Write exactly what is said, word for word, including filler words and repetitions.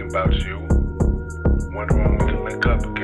about you. Wondering when to link up again.